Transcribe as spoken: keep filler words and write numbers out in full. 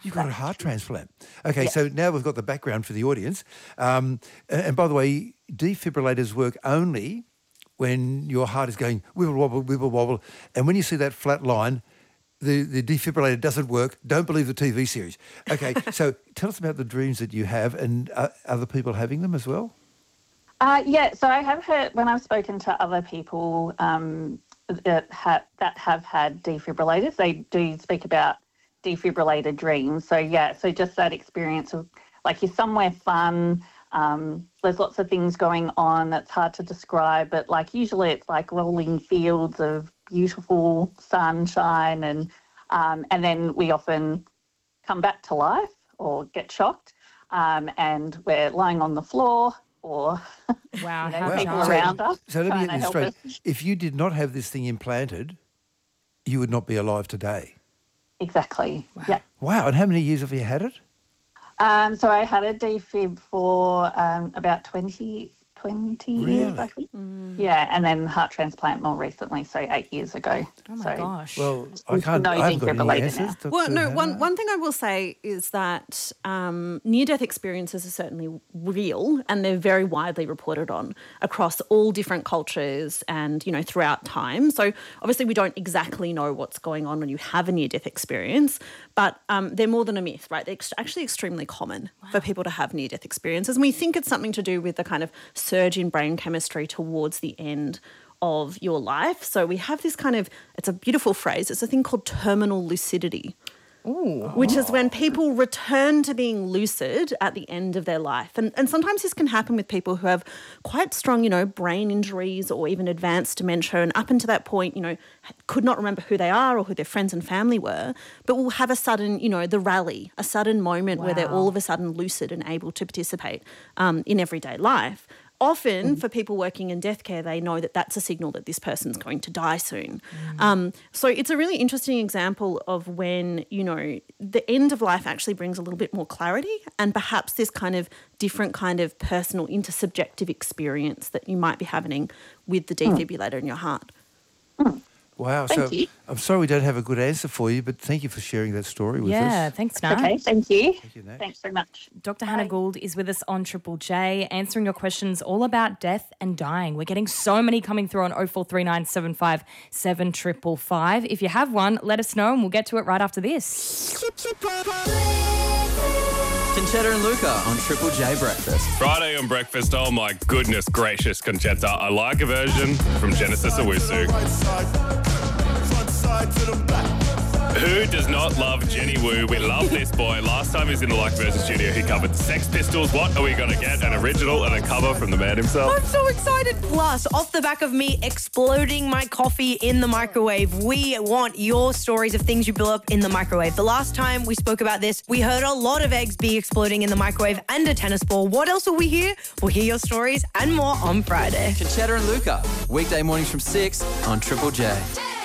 You've got a heart transplant. Okay, Yes. so now we've got the background for the audience. Um, and, and by the way, defibrillators work only when your heart is going wibble wobble, wibble wobble, and when you see that flat line, the, the defibrillator doesn't work. Don't believe the T V series. Okay, so tell us about the dreams that you have, and uh, other people having them as well? Uh, yeah, so I have heard, when I've spoken to other people um, that, ha- that have had defibrillators, they do speak about defibrillator dreams. So, yeah, so just that experience of, like, you're somewhere fun, um, there's lots of things going on that's hard to describe, but, like, usually it's, like, rolling fields of beautiful sunshine, and um, and then we often come back to life or get shocked, um, and we're lying on the floor, or Wow, you know, how people jarring. around us. So let me trying get to this help straight. us. If you did not have this thing implanted, you would not be alive today. Exactly. Yeah. Wow, and how many years have you had it? Um, so I had a defib for um, about twenty, twenty years, Really? I think. Yeah, and then heart transplant more recently, so eight years ago. Oh, my so, gosh. Well, I We've can't. no I haven't got any defibrillator answers. now. Doctor Well, no, one, Hannah? one thing I will say is that um, near-death experiences are certainly real, and they're very widely reported on across all different cultures and, you know, throughout time. So obviously we don't exactly know what's going on when you have a near-death experience, but um, they're more than a myth, right? They're ex- actually extremely common for people to have near-death experiences. And we think it's something to do with the kind of surge in brain chemistry towards the end of your life. So we have this kind of, it's a beautiful phrase, it's a thing called terminal lucidity. Ooh. Which is when people return to being lucid at the end of their life. And, and sometimes this can happen with people who have quite strong, you know, brain injuries or even advanced dementia, and up until that point, you know, could not remember who they are or who their friends and family were, but will have a sudden, you know, the rally, a sudden moment where they're Wow. all of a sudden lucid and able to participate um, in everyday life. Often for people working in death care, they know that that's a signal that this person's going to die soon. Um, so it's a really interesting example of when, you know, the end of life actually brings a little bit more clarity and perhaps this kind of different kind of personal intersubjective experience that you might be having with the defibrillator in your heart. Wow. Thank so you. I'm sorry we don't have a good answer for you, but thank you for sharing that story with Yeah, us. thanks, Nat. Okay, thank you. Thank you, Nat. Thanks very much. Doctor Hannah Gould is with us on Triple J, answering your questions all about death and dying. We're getting so many coming through on oh four three nine seven five seven five five five. If you have one, let us know and we'll get to it right after this. Conchetta and Luca on Triple J Breakfast. Friday on breakfast. Oh my goodness gracious, Conchetta. I like a version from Genesis Owusu. Who does not love Jenny Wu? We love this boy. Last time he was in the Like Version studio, he covered the Sex Pistols. What are we going to get? An original and a cover from the man himself? I'm so excited. Plus, off the back of me exploding my coffee in the microwave, we want your stories of things you build up in the microwave. The last time we spoke about this, we heard a lot of eggs be exploding in the microwave and a tennis ball. What else will we hear? We'll hear your stories and more on Friday. Conchetta and Luca, weekday mornings from six on Triple J.